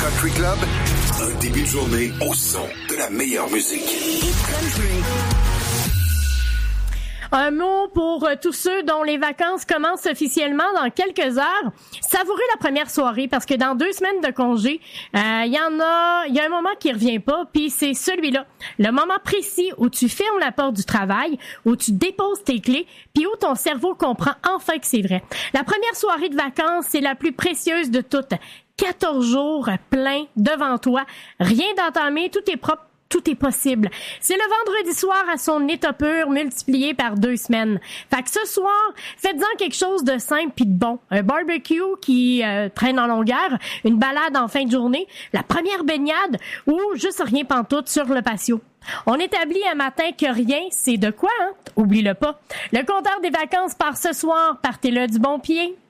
Country Club, un début de journée au son de la meilleure musique. Hit Country. Un mot pour tous ceux dont les vacances commencent officiellement dans quelques heures. Savourez la première soirée parce que dans 2 semaines de congé, il y a un moment qui revient pas, puis c'est celui-là. Le moment précis où tu fermes la porte du travail, où tu déposes tes clés, puis où ton cerveau comprend enfin que c'est vrai. La première soirée de vacances, c'est la plus précieuse de toutes. 14 jours pleins devant toi, rien d'entamé, tout est propre. Tout est possible. C'est le vendredi soir à son état pur multiplié par 2 semaines. Fait que ce soir, faites-en quelque chose de simple puis de bon. Un barbecue qui traîne en longueur, une balade en fin de journée, la première baignade ou juste rien pantoute sur le patio. On établit un matin que rien, c'est de quoi, hein? Oublie-le pas. Le compteur des vacances part ce soir. Partez-le du bon pied.